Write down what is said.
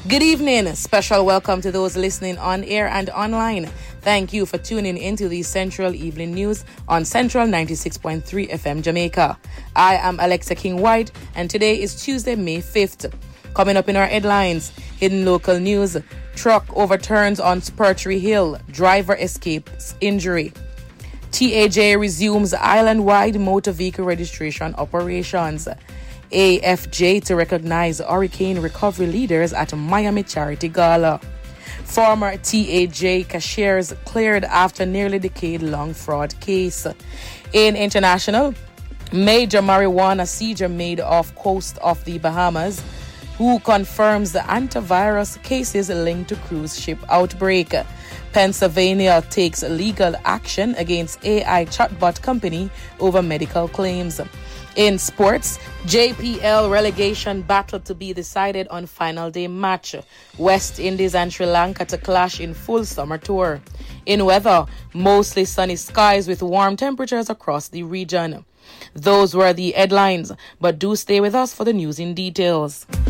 Good evening. Special welcome to those listening on air and online. Thank you for tuning into the Central Evening News on Central 96.3 FM Jamaica. I am Alexa King-White and today is Tuesday, May 5th. Coming up in our headlines, hidden local news, truck overturns on Spurtree Hill, driver escapes injury. TAJ resumes island-wide motor vehicle registration operations. AFJ to recognize hurricane recovery leaders at Miami Charity Gala. Former TAJ cashiers cleared after nearly decade-long fraud case. In international, major marijuana seizure made off coast of the Bahamas. WHO confirms the antivirus cases linked to cruise ship outbreak. Pennsylvania takes legal action against AI chatbot company over medical claims. In sports, JPL relegation battle to be decided on final day match. West Indies and Sri Lanka to clash in full summer tour. In weather, mostly sunny skies with warm temperatures across the region. Those were the headlines, but do stay with us for the news in details.